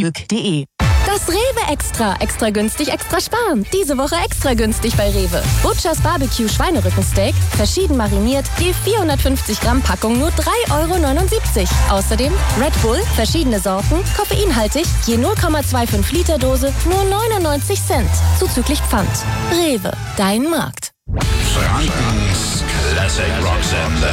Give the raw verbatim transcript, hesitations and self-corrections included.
glück punkt de. Das Rewe Extra. Extra günstig, extra sparen. Diese Woche extra günstig bei Rewe. Butchers Barbecue Schweinerückensteak, verschieden mariniert, je vierhundertfünfzig Gramm Packung nur drei Euro neunundsiebzig. Außerdem Red Bull, verschiedene Sorten, koffeinhaltig, je null Komma fünfundzwanzig Liter Dose, nur neunundneunzig Cent. Zuzüglich Pfand. Rewe, dein Markt. Frankens Classic Rock Sender.